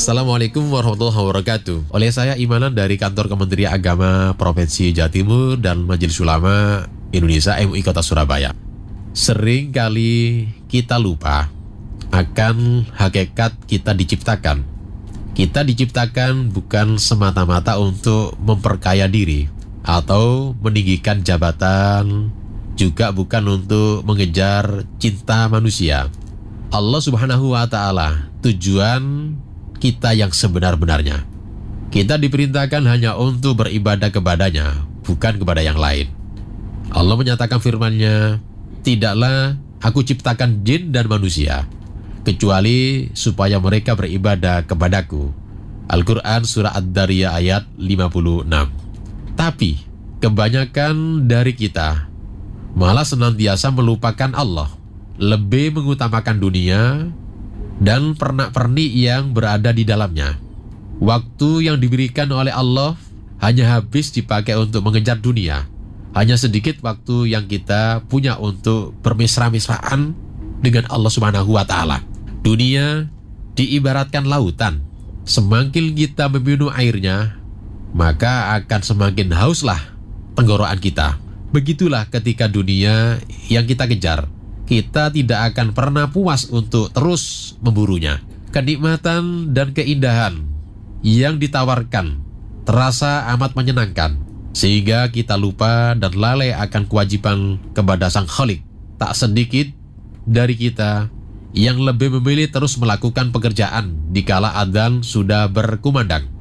Assalamualaikum warahmatullahi wabarakatuh. Oleh saya Imanan dari Kantor Kementerian Agama Provinsi Jawa Timur dan Majelis Ulama Indonesia MUI Kota Surabaya. Sering kali kita lupa akan hakikat kita diciptakan. Kita diciptakan bukan semata-mata untuk memperkaya diri atau meninggikan jabatan, juga bukan untuk mengejar cinta manusia. Allah Subhanahu wa Ta'ala tujuan kita yang sebenar-benarnya. Kita diperintahkan hanya untuk beribadah kepadanya, bukan kepada yang lain. Allah menyatakan firman-Nya, "Tidaklah aku ciptakan jin dan manusia, kecuali supaya mereka beribadah kepadaku." Al-Quran Surah Ad-Dariyah ayat 56. Tapi, kebanyakan dari kita malah senantiasa melupakan Allah, lebih mengutamakan dunia dan pernak-pernik yang berada di dalamnya. Waktu yang diberikan oleh Allah hanya habis dipakai untuk mengejar dunia. Hanya sedikit waktu yang kita punya untuk bermesra-mesraan dengan Allah Subhanahu wa Ta'ala. Dunia diibaratkan lautan. Semakin kita meminum airnya, maka akan semakin hauslah tenggorokan kita. Begitulah ketika dunia yang kita kejar, kita tidak akan pernah puas untuk terus memburunya. Kenikmatan dan keindahan yang ditawarkan terasa amat menyenangkan, sehingga kita lupa dan lalai akan kewajiban kepada Sang Khalik. Tak sedikit dari kita yang lebih memilih terus melakukan pekerjaan dikala adzan sudah berkumandang.